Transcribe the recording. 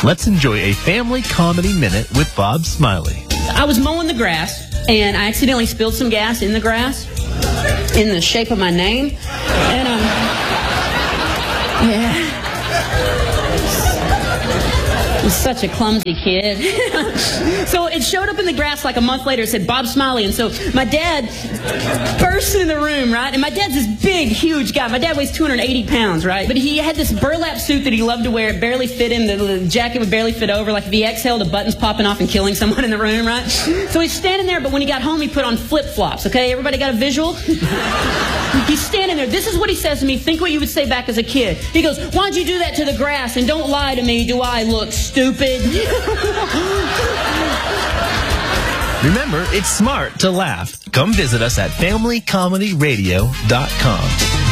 Let's enjoy a family comedy minute with Bob Smiley. I was mowing the grass, and I accidentally spilled some gas in the grass in the shape of my name. And, yeah. I'm such a clumsy kid. So it showed up in the grass like a month later. It said Bob Smiley. And so my dad burst in the room, right? And my dad's this big, huge guy. My dad weighs 280 pounds, right? But he had this burlap suit that he loved to wear. It barely fit him. The jacket would barely fit over. Like if he exhaled, the buttons popping off and killing someone in the room, right? So he's standing there, but when he got home, he put on flip-flops, okay? Everybody got a visual? He's standing there. This is what he says to me. Think what you would say back as a kid. He goes, "Why'd you do that to the grass? And don't lie to me. Do I look stupid?" Remember, it's smart to laugh. Come visit us at FamilyComedyRadio.com.